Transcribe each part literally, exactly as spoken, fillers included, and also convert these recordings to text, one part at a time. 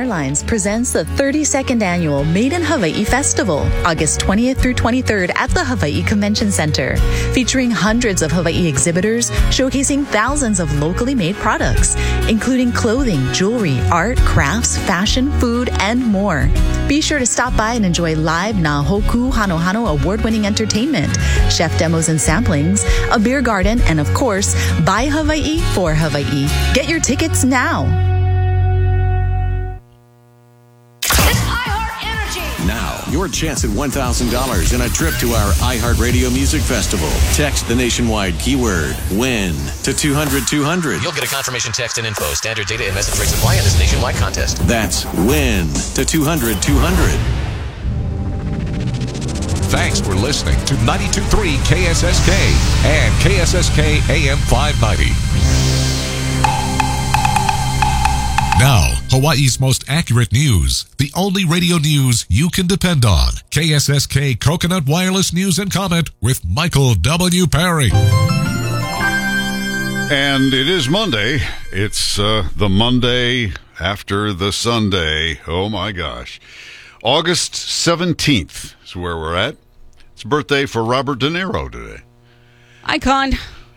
Airlines presents the thirty-second Annual Made in Hawaii Festival, August twentieth through twenty-third at the Hawaii Convention Center, featuring hundreds of Hawaii exhibitors showcasing thousands of locally made products, including clothing, jewelry, art, crafts, fashion, food, and more. Be sure to stop by and enjoy live Na Hoku Hano Hano award-winning entertainment, chef demos and samplings, a beer garden, and of course, by Hawaii for Hawaii. Get your tickets now. Now, your chance at one thousand dollars and a trip to our iHeartRadio Music Festival. Text the nationwide keyword WIN to two hundred two hundred. You'll get a confirmation text and info. Standard data and message rates apply in this nationwide contest. That's WIN to two hundred two hundred. Thanks for listening to ninety-two point three K S S K and K S S K A M five ninety. Now, Hawaii's most accurate news. The only radio news you can depend on. K S S K Coconut Wireless News and Comment with Michael W. Perry. And it is Monday. It's uh, the Monday after the Sunday. Oh, my gosh. August seventeenth is where we're at. It's a birthday for Robert De Niro today. Icon.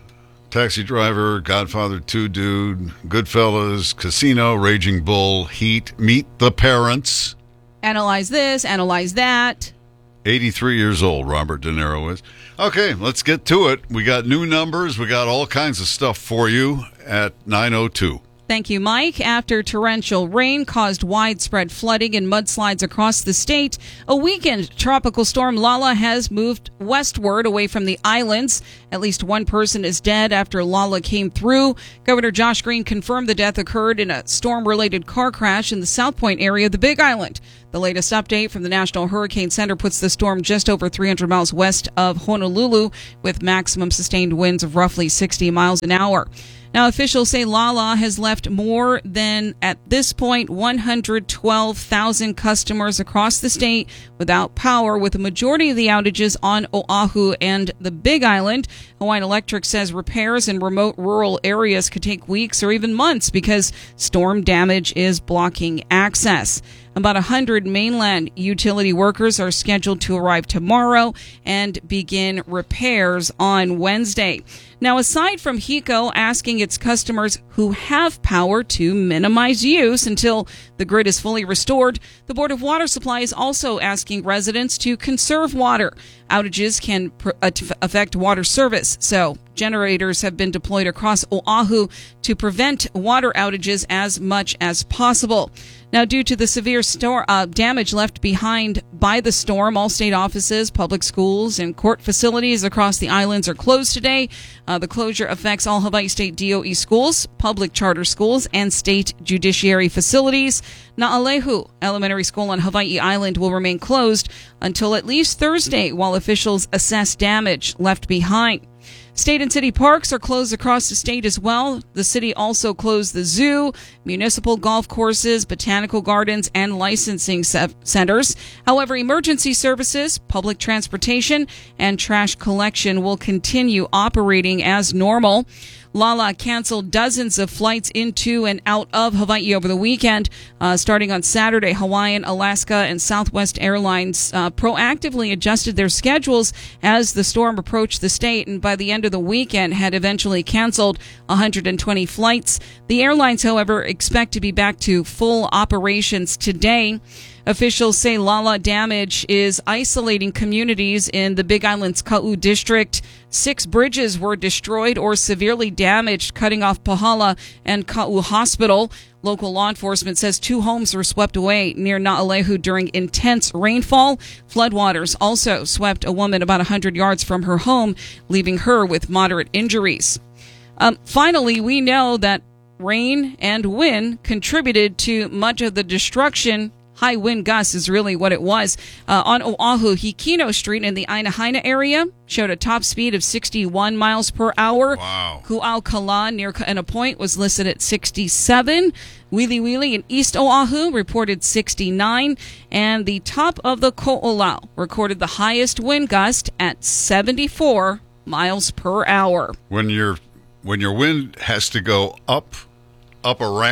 Taxi Driver, Godfather two Dude, Goodfellas, Casino, Raging Bull, Heat, Meet the Parents. Analyze this, analyze that. eighty-three years old, Robert De Niro is. Okay, let's get to it. We got new numbers. We got all kinds of stuff for you at nine oh two. Thank you, Mike. After torrential rain caused widespread flooding and mudslides across the state, a weakened tropical storm Lala has moved westward away from the islands. At least one person is dead after Lala came through. Governor Josh Green confirmed the death occurred in a storm-related car crash in the South Point area of the Big Island. The latest update from the National Hurricane Center puts the storm just over three hundred miles west of Honolulu, with maximum sustained winds of roughly sixty miles an hour. Now, officials say Lala has left more than, at this point, one hundred twelve thousand customers across the state without power, with a majority of the outages on Oahu and the Big Island. Hawaiian Electric says repairs in remote rural areas could take weeks or even months because storm damage is blocking access. About one hundred mainland utility workers are scheduled to arrive tomorrow and begin repairs on Wednesday. Now, aside from HECO asking its customers who have power to minimize use until the grid is fully restored, the Board of Water Supply is also asking residents to conserve water. Outages can pr- affect water service, so generators have been deployed across Oahu to prevent water outages as much as possible. Now, due to the severe stor- uh, damage left behind by the storm, all state offices, public schools, and court facilities across the islands are closed today. Uh, the closure affects all Hawaii State D O E schools, public charter schools, and state judiciary facilities. Na'alehu Elementary School on Hawaii Island will remain closed until at least Thursday while officials assess damage left behind. State and city parks are closed across the state as well. The city also closed the zoo, municipal golf courses, botanical gardens, and licensing centers. However, emergency services, public transportation, and trash collection will continue operating as normal. Lala canceled dozens of flights into and out of Hawaii over the weekend. Uh, starting on Saturday, Hawaiian, Alaska, and Southwest Airlines uh, proactively adjusted their schedules as the storm approached the state, and by the end of the weekend had eventually canceled one hundred twenty flights. The airlines, however, expect to be back to full operations today. Officials say Lala damage is isolating communities in the Big Island's Ka'u district. Six bridges were destroyed or severely damaged, cutting off Pahala and Ka'u Hospital. Local law enforcement says two homes were swept away near Na'alehu during intense rainfall. Floodwaters also swept a woman about one hundred yards from her home, leaving her with moderate injuries. Um, finally, we know that rain and wind contributed to much of the destruction. High wind gusts is really what it was. Uh, on Oahu, Hikino Street in the Ainahaina area showed a top speed of sixty-one miles per hour. Wow. Ku'aukala near Ka'ena Point was listed at sixty-seven. Wili Wili in East Oahu reported sixty-nine. And the top of the Ko'olau recorded the highest wind gust at seventy-four miles per hour. When your when your wind has to go up, up a ramp,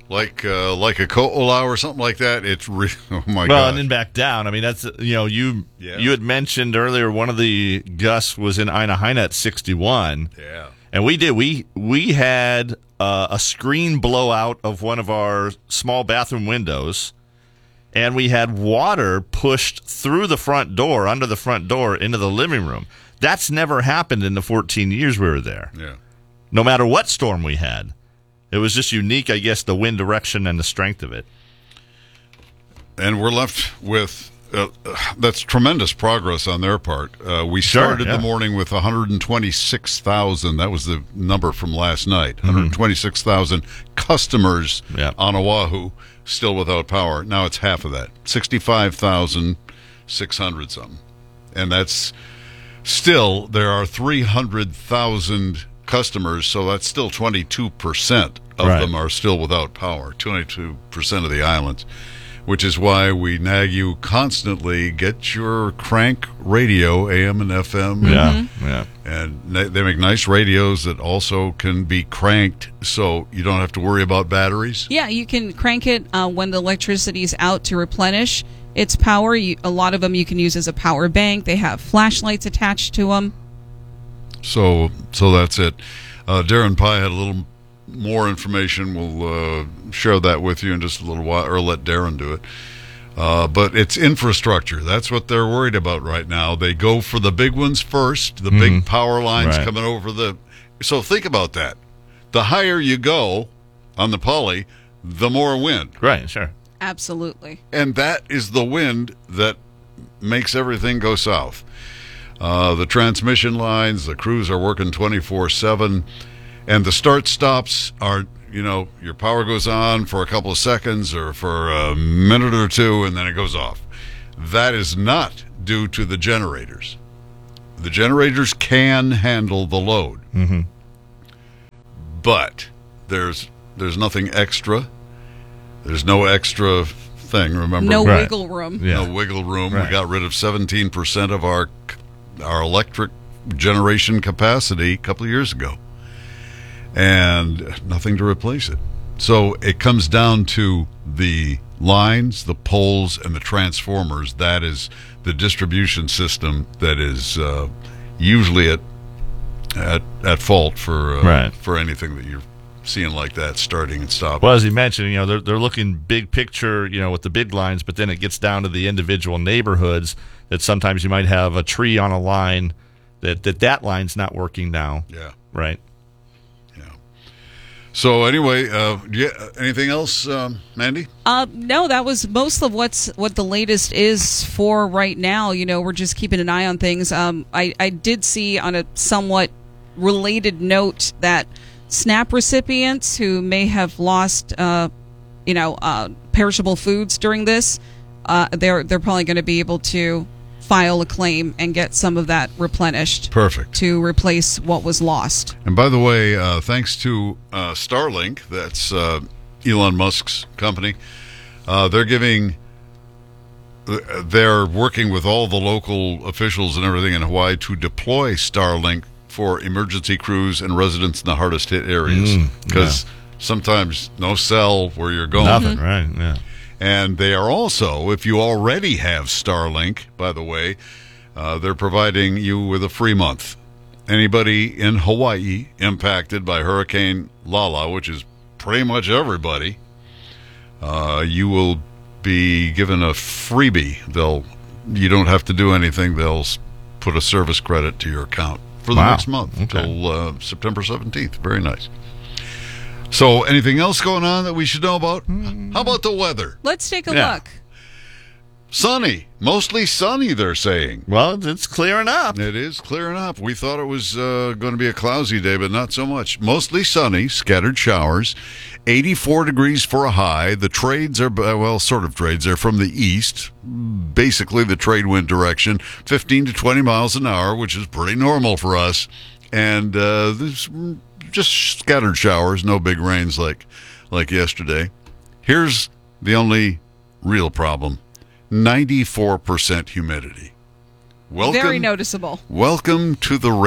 like uh, like a Ko'olau or something like that. It's re- oh my god. Well, and then back down. I mean, that's you know you Yeah. you had mentioned earlier one of the gusts was in Aina Haina at sixty-one. Yeah. And we did. We we had uh, a screen blowout of one of our small bathroom windows, and we had water pushed through the front door, under the front door, into the living room. That's never happened in the fourteen years we were there. Yeah. No matter what storm we had. It was just unique, I guess, the wind direction and the strength of it. And we're left with uh, uh, that's tremendous progress on their part. Uh, we Sure, started yeah. the morning with one hundred twenty-six thousand. That was the number from last night. Mm-hmm. one hundred twenty-six thousand customers Yeah. on Oahu still without power. Now it's half of that, sixty-five thousand six hundred something. And that's still, there are three hundred thousand customers, so that's still twenty-two percent of Right. them are still without power, twenty-two percent of the islands, which is why we nag you constantly, get your crank radio, A M and F M. Yeah, yeah. And they they make nice radios that also can be cranked so you don't have to worry about batteries. Yeah, you can crank it uh, when the electricity is out to replenish its power. You, a lot of them you can use as a power bank. They have flashlights attached to them. So so that's it. Uh, Darren Pye had a little more information. We'll uh, share that with you in just a little while, or let Darren do it. Uh, but it's infrastructure. That's what they're worried about right now. They go for the big ones first, the big power lines Right. coming over the... So think about that. The higher you go on the poly, the more wind. Right, sure. Absolutely. And that is the wind that makes everything go south. Uh, the transmission lines, the crews are working twenty-four seven, and the start stops are, you know, your power goes on for a couple of seconds or for a minute or two, and then it goes off. That is not due to the generators. The generators can handle the load. Mm-hmm. But there's there's nothing extra. There's no extra thing, remember? No Right. wiggle room. Yeah. No wiggle room. Right. We got rid of seventeen percent of our our electric generation capacity a couple of years ago, and nothing to replace it. So it comes down to the lines, the poles, and the transformers. That is the distribution system that is uh, usually at at at fault for uh, Right. for anything that you're seeing like that starting and stopping. Well, as you mentioned, you know, they're they're looking big picture, you know, with the big lines, but then it gets down to the individual neighborhoods that sometimes you might have a tree on a line that that, that line's not working now. Yeah. Right. So anyway, uh, do you, anything else, um, Mandy? Uh, no, that was most of what's what the latest is for right now. You know, we're just keeping an eye on things. Um, I, I did see on a somewhat related note that SNAP recipients who may have lost, uh, you know, uh, perishable foods during this, uh, they're they're probably going to be able to file a claim and get some of that replenished. Perfect. To replace what was lost. And by the way, uh, thanks to uh, Starlink, that's uh, Elon Musk's company, uh, they're giving, they're working with all the local officials and everything in Hawaii to deploy Starlink for emergency crews and residents in the hardest hit areas. Because Mm, yeah. sometimes no cell where you're going. Nothing. Right. Yeah. And they are also, if you already have Starlink, by the way, uh, they're providing you with a free month. Anybody in Hawaii impacted by Hurricane Lala, which is pretty much everybody, uh, you will be given a freebie. They'll, you don't have to do anything. They'll s- put a service credit to your account for the Wow. next month Okay. until uh, September seventeenth. Very nice. So, anything else going on that we should know about? How about the weather? Let's take a Yeah. look. Sunny, mostly sunny, they're saying. Well, it's clearing up. It is clearing up. We thought it was uh, going to be a cloudy day, but not so much. Mostly sunny, scattered showers, eighty-four degrees for a high. The trades are, well, sort of trades. They're from the east, basically the trade wind direction, fifteen to twenty miles an hour, which is pretty normal for us. And uh, there's just scattered showers, no big rains like like yesterday. Here's the only real problem. ninety-four percent humidity. Welcome, Very noticeable. welcome to the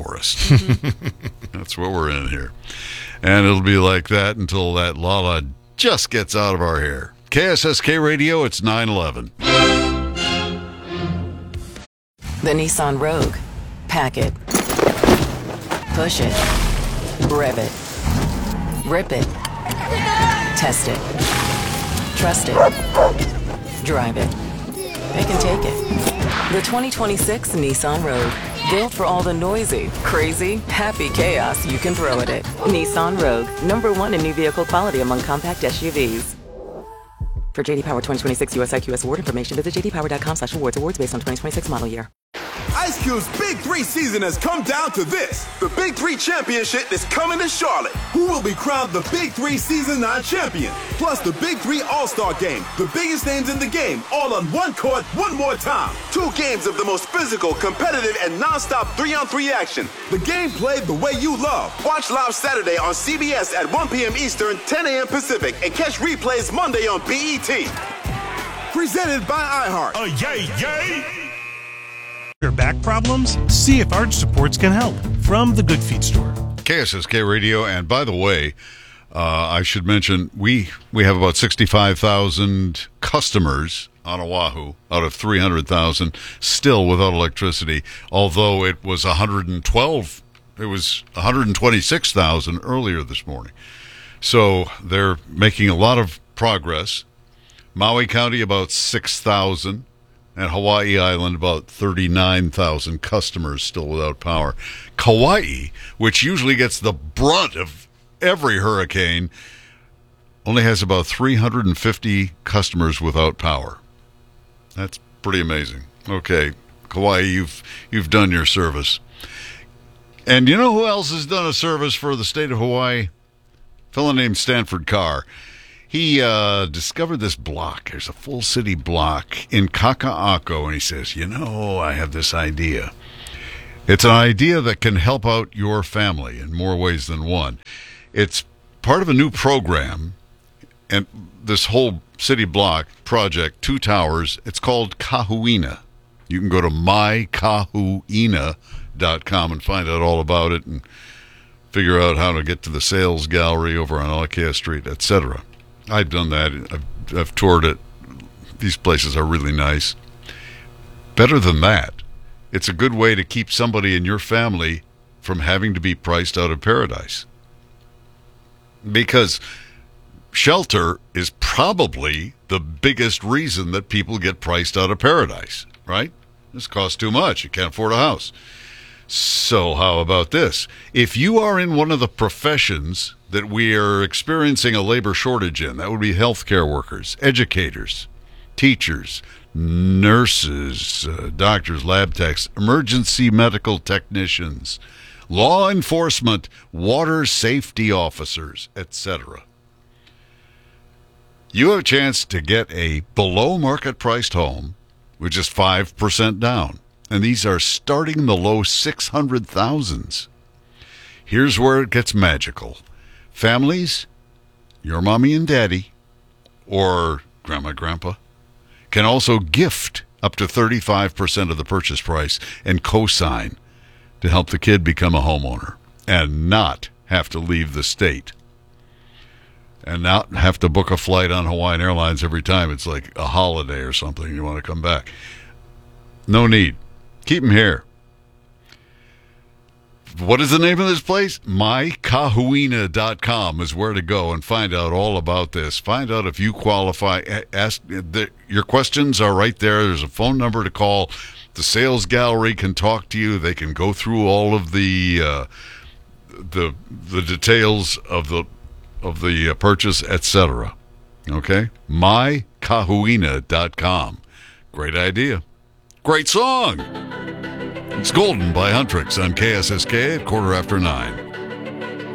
rainforest. That's what we're in here. And it'll be like that until that Lala just gets out of our hair. K S S K Radio, it's nine eleven. The Nissan Rogue. Pack it. Push it. Rev it. Rip it. Test it. Trust it. Drive it. They can take it. The twenty twenty-six Nissan Rogue. Built for all the noisy, crazy, happy chaos you can throw at it. Nissan Rogue. Number one in new vehicle quality among compact S U Vs. For J D Power twenty twenty-six U S I Q S award information, visit j d power dot com slash awards. Awards based on twenty twenty-six model year. Ice Cube's Big Three season has come down to this. The Big Three Championship is coming to Charlotte. Who will be crowned the Big Three Season nine champion? Plus the Big Three All-Star Game. The biggest names in the game, all on one court, one more time. Two games of the most physical, competitive, and non-stop three-on-three action. The game played the way you love. Watch live Saturday on C B S at one p.m. Eastern, ten a.m. Pacific, and catch replays Monday on B E T. Presented by iHeart. Oh, yay, yay! Your back problems? See if Arch Supports can help. From the Good Feet Store. K S S K Radio, and by the way, uh, I should mention we we have about sixty-five thousand customers on Oahu out of three hundred thousand still without electricity, although it was one hundred twelve, it was one hundred twenty-six thousand earlier this morning. So they're making a lot of progress. Maui County about six thousand. And Hawaii Island, about thirty-nine thousand customers still without power. Kauai, which usually gets the brunt of every hurricane, only has about three hundred fifty customers without power. That's pretty amazing. Okay, Kauai, you've you've done your service. And you know who else has done a service for the state of Hawaii? A fellow named Stanford Carr. He uh, discovered this block. There's a full city block in Kaka'ako, and he says, you know, I have this idea. It's an idea that can help out your family in more ways than one. It's part of a new program, and this whole city block project, two towers, it's called Kahuina. You can go to my kahuina dot com and find out all about it and figure out how to get to the sales gallery over on Alakea Street, et cetera. I've done that. I've, I've toured it. These places are really nice. Better than that, it's a good way to keep somebody in your family from having to be priced out of paradise. Because shelter is probably the biggest reason that people get priced out of paradise, right? This costs too much. You can't afford a house. So how about this? If you are in one of the professions that we are experiencing a labor shortage in, that would be healthcare workers, educators, teachers, nurses, uh, doctors, lab techs, emergency medical technicians, law enforcement, water safety officers, et cetera. You have a chance to get a below-market priced home with just five percent down. And these are starting in the low six hundred thousands. Here's where it gets magical. Families, your mommy and daddy, or grandma, grandpa, can also gift up to thirty-five percent of the purchase price and co-sign to help the kid become a homeowner and not have to leave the state. And not have to book a flight on Hawaiian Airlines every time it's like a holiday or something you want to come back. No need. Keep them here. What is the name of this place? my kahuina dot com is where to go and find out all about this. Find out if you qualify. Ask the, your questions are right there. There's a phone number to call. The sales gallery can talk to you. They can go through all of the uh, the the details of the of the purchase, et cetera. Okay, my kahuina dot com. Great idea. Great song. It's Golden by Huntrix on K S S K at quarter after nine.